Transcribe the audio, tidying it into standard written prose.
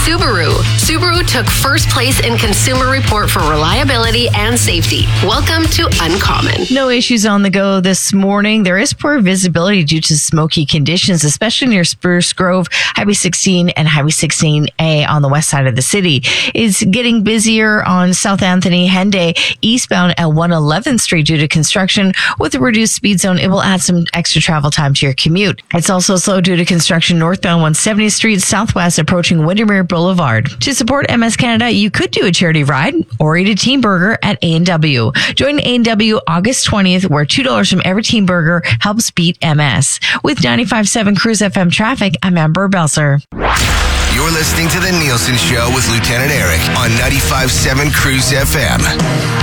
Subaru. Subaru took first place in Consumer Report for reliability and safety. Welcome to Uncommon. No issues on the go this morning. There is poor visibility due to smoky conditions, especially near Spruce Grove, Highway 16 and Highway 16A on the west side of the city. It's getting busier on South Anthony Henday eastbound at 111th Street due to construction. With a reduced speed zone, it will add some extra travel time to your commute. It's also slow due to construction northbound 170th Street southwest approaching Windermere Boulevard. To support MS Canada, you could do a charity ride or eat a team burger at A&W. Join A&W August 20th, where $2 from every team burger helps beat MS. With 95.7 Cruise FM traffic, I'm Amber Belser. You're listening to The Nielsen Show with Lieutenant Eric on 95.7 Cruise FM.